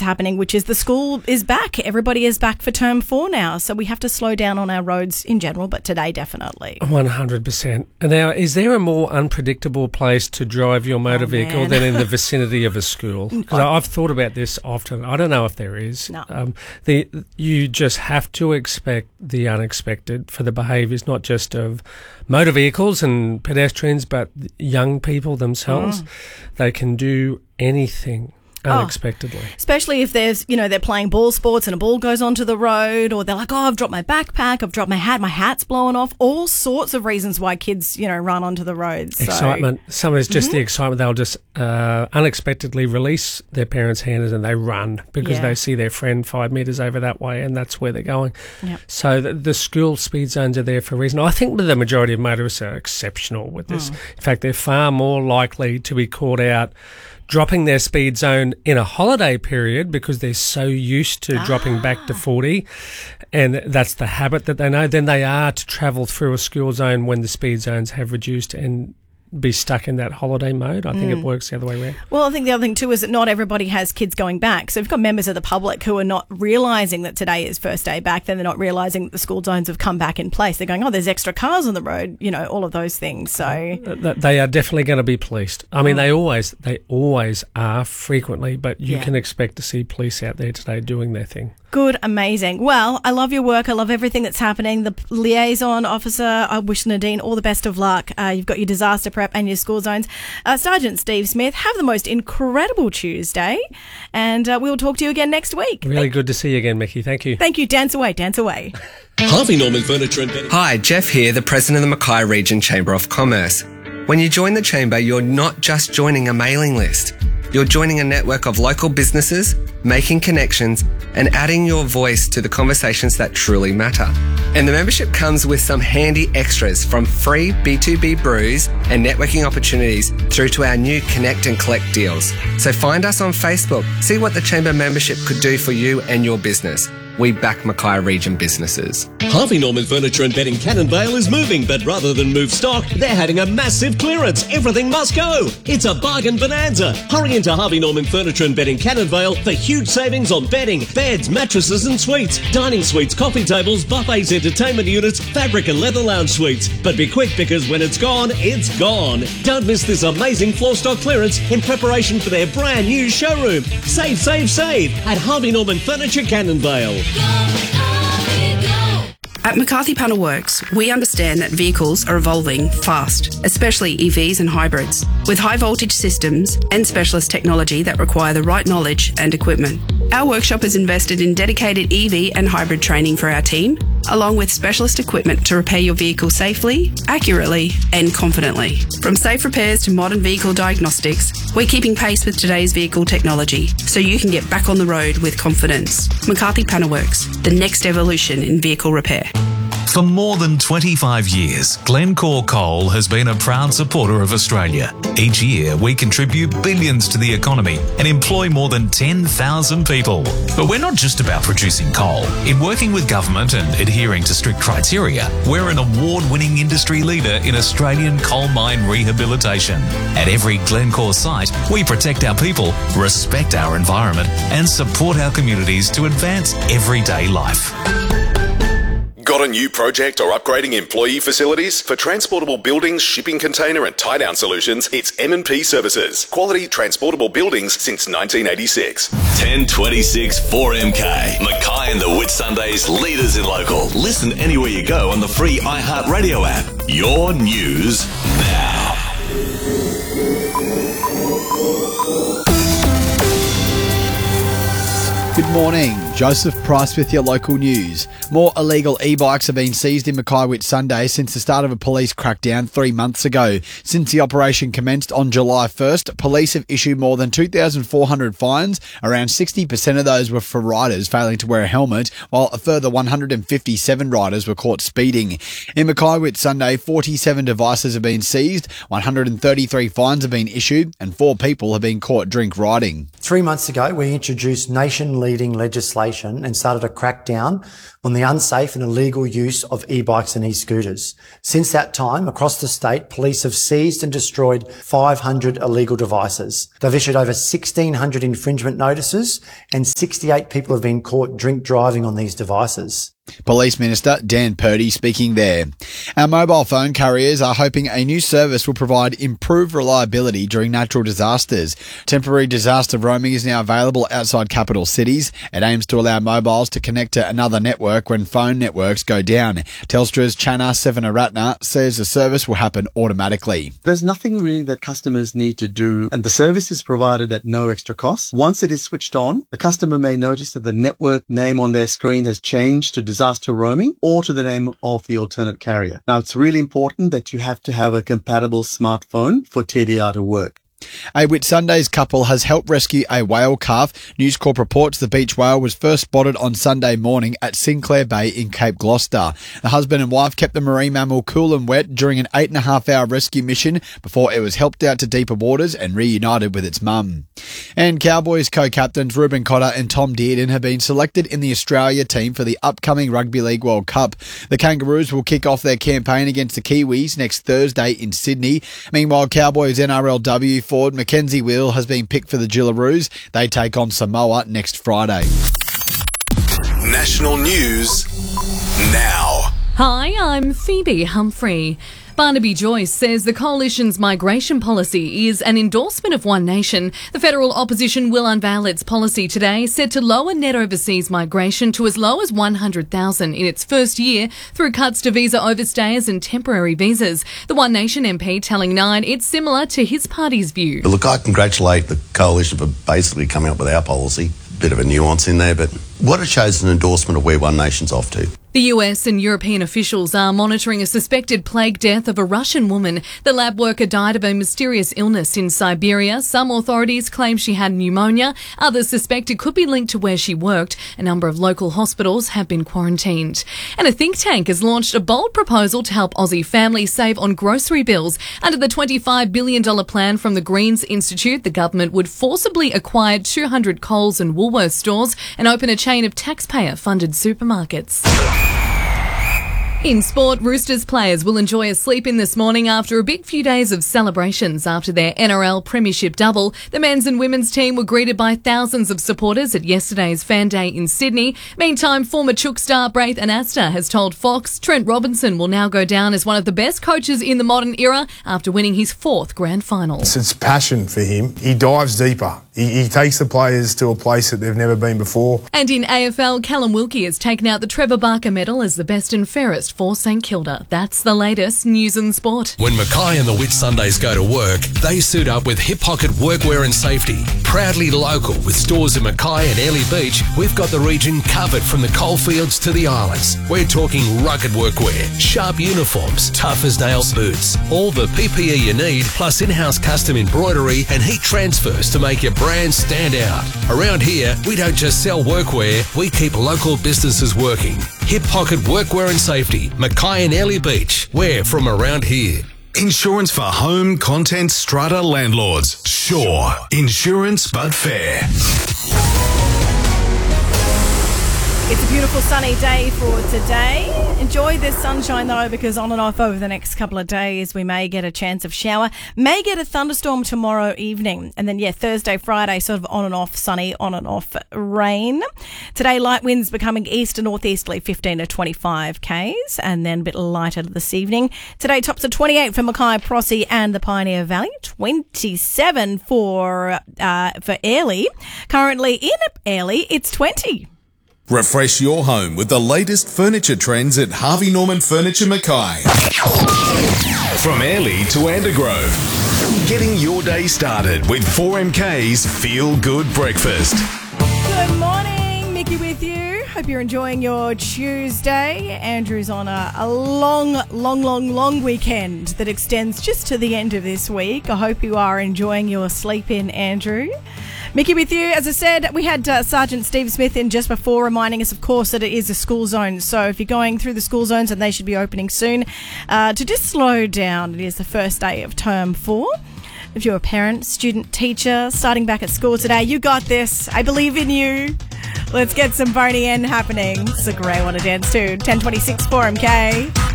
happening, which is the school is back. Everybody is back for term 4 now. So we have to slow down on our roads in general, but today definitely. 100%. Now, is there a more unpredictable place to drive your motor vehicle than in the vicinity of a school? Because I've thought about this often. I don't know if there is. No. You just have to expect the unexpected for the behaviours, not just of motor vehicles and pedestrians, but young people themselves. They can do anything unexpectedly. Especially if there's, they're playing ball sports and a ball goes onto the road, or they're like, I've dropped my backpack, I've dropped my hat's blown off. All sorts of reasons why kids, run onto the roads. Excitement. Some is just the excitement. They'll just unexpectedly release their parents' hands and they run because they see their friend 5 metres over that way and that's where they're going. Yep. So the school speed zones are there for a reason. I think the majority of motorists are exceptional with this. In fact, they're far more likely to be caught out dropping their speed zone in a holiday period because they're so used to dropping back to 40 and that's the habit that they know, than they are to travel through a school zone when the speed zones have reduced and be stuck in that holiday mode. I think it works the other way around. Well, I think the other thing too is that not everybody has kids going back. So we've got members of the public who are not realising that today is first day back. Then they're not realising that the school zones have come back in place. They're going, there's extra cars on the road, all of those things. So they are definitely going to be policed. I mean, they always are frequently, but you can expect to see police out there today doing their thing. Good, amazing. Well, I love your work. I love everything that's happening. The liaison officer, I wish Nadine all the best of luck. You've got your disaster prep and your school zones. Sergeant Steve Smith, have the most incredible Tuesday, and we'll talk to you again next week. Really good to see you again, Mickey. Thank you. Thank you. Dance away, dance away. Harvey Norman Furniture and Bedding. Hi, Jeff here, the President of the Mackay Region Chamber of Commerce. When you join the Chamber, you're not just joining a mailing list. You're joining a network of local businesses, making connections, and adding your voice to the conversations that truly matter. And the membership comes with some handy extras, from free B2B brews and networking opportunities through to our new Connect and Collect deals. So find us on Facebook. See what the Chamber membership could do for you and your business. We back Mackay Region businesses. Harvey Norman Furniture and Bedding Cannonvale is moving, but rather than move stock, they're having a massive clearance. Everything must go. It's a bargain bonanza. Hurry into Harvey Norman Furniture and Bedding Cannonvale for huge savings on bedding, beds, mattresses and suites, dining suites, coffee tables, buffets, entertainment units, fabric and leather lounge suites. But be quick, because when it's gone, it's gone. Don't miss this amazing floor stock clearance in preparation for their brand new showroom. Save, save, save at Harvey Norman Furniture Cannonvale. At McCarthy Panel Works, we understand that vehicles are evolving fast, especially EVs and hybrids, with high voltage systems and specialist technology that require the right knowledge and equipment. Our workshop has invested in dedicated EV and hybrid training for our team, along with specialist equipment to repair your vehicle safely, accurately and confidently. From safe repairs to modern vehicle diagnostics, we're keeping pace with today's vehicle technology so you can get back on the road with confidence. McCarthy Panel Works, the next evolution in vehicle repair. For more than 25 years, Glencore Coal has been a proud supporter of Australia. Each year, we contribute billions to the economy and employ more than 10,000 people. But we're not just about producing coal. In working with government and adhering to strict criteria, we're an award-winning industry leader in Australian coal mine rehabilitation. At every Glencore site, we protect our people, respect our environment, and support our communities to advance everyday life. Got a new project or upgrading employee facilities? For transportable buildings, shipping container and tie-down solutions, it's M&P Services. Quality transportable buildings since 1986. 1026 4MK. Mackay and the Whitsundays, leaders in local. Listen anywhere you go on the free iHeartRadio app. Your news now. Good morning. Joseph Price with your local news. More illegal e-bikes have been seized in Mackay Whitsunday since the start of a police crackdown 3 months ago. Since the operation commenced on July 1st, police have issued more than 2,400 fines. Around 60% of those were for riders failing to wear a helmet, while a further 157 riders were caught speeding. In Mackay Whitsunday, 47 devices have been seized, 133 fines have been issued, and 4 people have been caught drink riding. 3 months ago, we introduced nation leading legislation and started a crackdown on the unsafe and illegal use of e-bikes and e-scooters. Since that time, across the state, police have seized and destroyed 500 illegal devices. They've issued over 1,600 infringement notices and 68 people have been caught drink driving on these devices. Police Minister Dan Purdy speaking there. Our mobile phone carriers are hoping a new service will provide improved reliability during natural disasters. Temporary disaster roaming is now available outside capital cities. It aims to allow mobiles to connect to another network when phone networks go down. Telstra's Channa Sevanaratna says the service will happen automatically. There's nothing really that customers need to do, and the service is provided at no extra cost. Once it is switched on, the customer may notice that the network name on their screen has changed to disaster roaming or to the name of the alternate carrier. Now, it's really important that you have to have a compatible smartphone for TDR to work. A Whitsundays couple has helped rescue a whale calf. News Corp reports the beach whale was first spotted on Sunday morning at Sinclair Bay in Cape Gloucester. The husband and wife kept the marine mammal cool and wet during an 8.5-hour rescue mission before it was helped out to deeper waters and reunited with its mum. And Cowboys co-captains Ruben Cotter and Tom Dearden have been selected in the Australia team for the upcoming Rugby League World Cup. The Kangaroos will kick off their campaign against the Kiwis next Thursday in Sydney. Meanwhile, Cowboys NRLW forward Mackenzie Will has been picked for the Gillaroos. They take on Samoa next Friday. National news now. Hi, I'm Phoebe Humphrey. Barnaby Joyce says the Coalition's migration policy is an endorsement of One Nation. The federal opposition will unveil its policy today, set to lower net overseas migration to as low as 100,000 in its first year through cuts to visa overstayers and temporary visas. The One Nation MP telling Nine it's similar to his party's view. But look, I congratulate the Coalition for basically coming up with our policy. Bit of a nuance in there, but what it shows is an endorsement of where One Nation's off to. The US and European officials are monitoring a suspected plague death of a Russian woman. The lab worker died of a mysterious illness in Siberia. Some authorities claim she had pneumonia. Others suspect it could be linked to where she worked. A number of local hospitals have been quarantined. And a think tank has launched a bold proposal to help Aussie families save on grocery bills. Under the $25 billion plan from the Greens Institute, the government would forcibly acquire 200 Coles and Woolworths stores and open a chain of taxpayer-funded supermarkets. In sport, Roosters players will enjoy a sleep in this morning after a big few days of celebrations after their NRL Premiership double. The men's and women's team were greeted by thousands of supporters at yesterday's Fan Day in Sydney. Meantime, former Chook star Braith Anasta has told Fox Trent Robinson will now go down as one of the best coaches in the modern era after winning his 4th grand final. It's passion for him. He dives deeper. He takes the players to a place that they've never been before. And in AFL, Callum Wilkie has taken out the Trevor Barker medal as the best and fairest for St Kilda. That's the latest news and sport. When Mackay and the Whitsundays go to work, they suit up with Hip Pocket Workwear and Safety. Proudly local with stores in Mackay and Airlie Beach, we've got the region covered from the coalfields to the islands. We're talking rugged workwear, sharp uniforms, tough as nails boots, all the PPE you need, plus in-house custom embroidery and heat transfers to make your brand stand out. Around here, we don't just sell workwear, we keep local businesses working. Hip Pocket Workwear and Safety, Mackay and Airlie Beach. We're from around here. Insurance for home, content, strata landlords. Sure. Insurance but fair. It's a beautiful sunny day for today. Enjoy this sunshine though, because on and off over the next couple of days we may get a chance of shower, may get a thunderstorm tomorrow evening, and then Thursday, Friday sort of on and off sunny, on and off rain. Today light winds becoming east and northeasterly 15 to 25 k's, and then a bit lighter this evening. Today tops at 28 for Mackay, Prossie and the Pioneer Valley, 27 for Airlie. Currently in Airlie it's 20. Refresh your home with the latest furniture trends at Harvey Norman Furniture Mackay. From Airlie to Andergrove. Getting your day started with 4MK's Feel Good Breakfast. Good morning, Mickey with you. Hope you're enjoying your Tuesday. Andrew's on a long weekend that extends just to the end of this week. I hope you are enjoying your sleep in, Andrew. Mickey with you. As I said, we had Sergeant Steve Smith in just before, reminding us, of course, that it is a school zone. So if you're going through the school zones, and they should be opening soon, to just slow down. It is the first day of term 4. If you're a parent, student, teacher, starting back at school today, you got this. I believe in you. Let's get some Boney N happening. It's a great one to dance to. 10:26 4MK.